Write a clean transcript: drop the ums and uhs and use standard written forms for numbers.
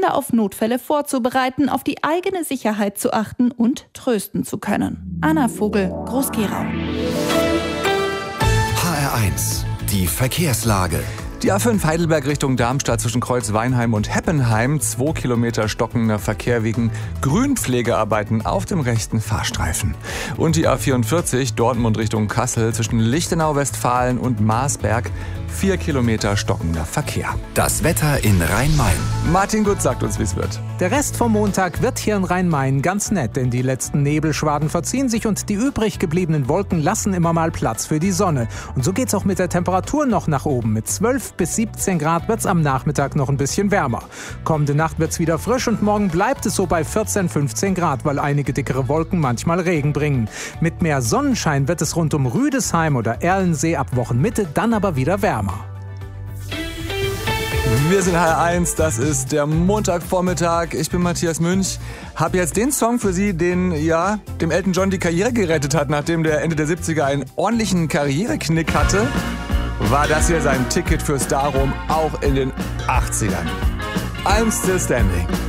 Kinder auf Notfälle vorzubereiten, auf die eigene Sicherheit zu achten und trösten zu können. Anna Vogel, Groß-Gerau. HR1, die Verkehrslage. Die A5 Heidelberg Richtung Darmstadt zwischen Kreuzweinheim und Heppenheim. 2 Kilometer stockender Verkehr wegen Grünpflegearbeiten auf dem rechten Fahrstreifen. Und die A44 Dortmund Richtung Kassel zwischen Lichtenau, Westfalen und Marsberg. 4 Kilometer stockender Verkehr. Das Wetter in Rhein-Main. Martin Gut sagt uns, wie es wird. Der Rest vom Montag wird hier in Rhein-Main ganz nett, denn die letzten Nebelschwaden verziehen sich und die übrig gebliebenen Wolken lassen immer mal Platz für die Sonne. Und so geht's auch mit der Temperatur noch nach oben. Mit 12 bis 17 Grad wird's am Nachmittag noch ein bisschen wärmer. Kommende Nacht wird's wieder frisch und morgen bleibt es so bei 14, 15 Grad, weil einige dickere Wolken manchmal Regen bringen. Mit mehr Sonnenschein wird es rund um Rüdesheim oder Erlensee ab Wochenmitte dann aber wieder wärmer. Wir sind HR1, das ist der Montagvormittag. Ich bin Matthias Münch. Hab jetzt den Song für Sie, dem Elton John die Karriere gerettet hat, nachdem der Ende der 70er einen ordentlichen Karriereknick hatte. War das hier sein Ticket für Starrom auch in den 80ern. I'm Still Standing.